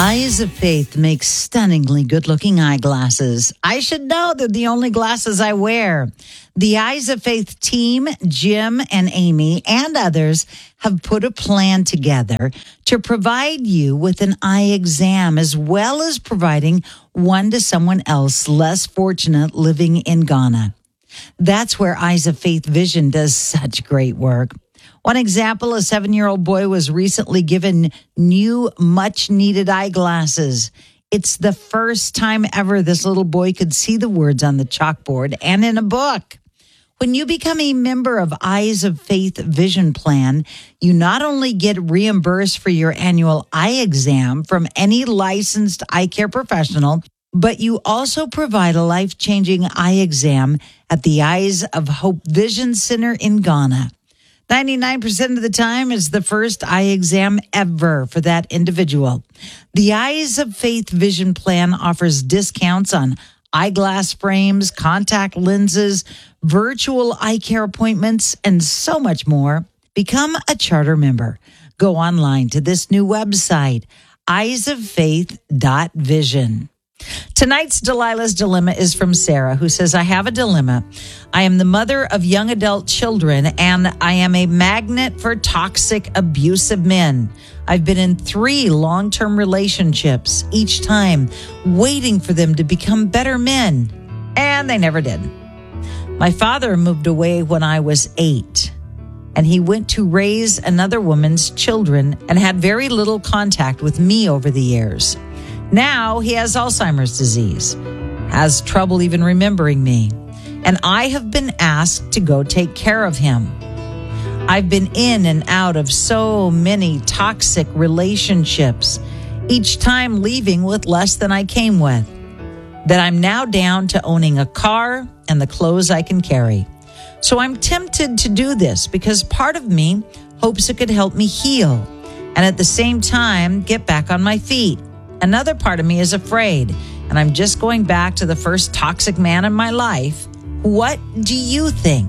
Eyes of Faith makes stunningly good-looking eyeglasses. I should know they're the only glasses I wear. The Eyes of Faith team, Jim and Amy and others, have put a plan together to provide you with an eye exam as well as providing one to someone else less fortunate living in Ghana. That's where Eyes of Faith Vision does such great work. One example, a 7-year-old boy was recently given new, much-needed eyeglasses. It's the first time ever this little boy could see the words on the chalkboard and in a book. When you become a member of Eyes of Faith Vision Plan, you not only get reimbursed for your annual eye exam from any licensed eye care professional, but you also provide a life-changing eye exam at the Eyes of Hope Vision Center in Ghana. 99% of the time is the first eye exam ever for that individual. The Eyes of Faith Vision Plan offers discounts on eyeglass frames, contact lenses, virtual eye care appointments, and so much more. Become a charter member. Go online to this new website, eyesoffaith.vision. Tonight's Delilah's Dilemma is from Sarah, who says, I have a dilemma. I am the mother of young adult children, and I am a magnet for toxic, abusive men. I've been in 3 long-term relationships, each time waiting for them to become better men, and they never did. My father moved away when I was 8, and he went to raise another woman's children and had very little contact with me over the years. Now he has Alzheimer's disease, has trouble even remembering me, and I have been asked to go take care of him. I've been in and out of so many toxic relationships, each time leaving with less than I came with, that I'm now down to owning a car and the clothes I can carry. So I'm tempted to do this because part of me hopes it could help me heal and at the same time get back on my feet. Another part of me is afraid, and I'm just going back to the first toxic man in my life. What do you think?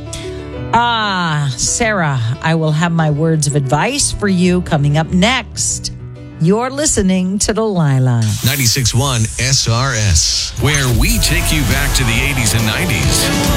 Sarah, I will have my words of advice for you coming up next. You're listening to Delilah. 96.1 SRS, where we take you back to the 80s and 90s.